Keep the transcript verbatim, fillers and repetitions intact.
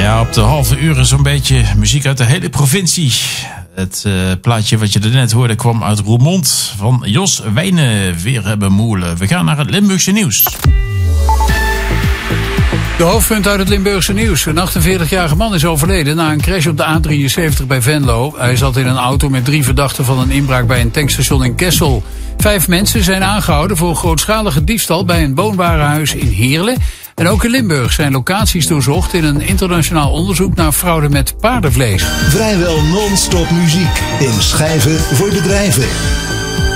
Ja, op de halve uur zo'n beetje muziek uit de hele provincie. Het uh, plaatje wat je er net hoorde kwam uit Roermond van Jos Wijnen. Weer hebben moelen. We gaan naar het Limburgse nieuws. De hoofdpunt uit het Limburgse nieuws. Een achtenveertigjarige man is overleden na een crash op de A drieënzeventig bij Venlo. Hij zat in een auto met drie verdachten van een inbraak bij een tankstation in Kessel. Vijf mensen zijn aangehouden voor grootschalige diefstal bij een woonwarenhuis in Heerlen. En ook in Limburg zijn locaties doorzocht in een internationaal onderzoek naar fraude met paardenvlees. Vrijwel non-stop muziek in Schijven voor bedrijven.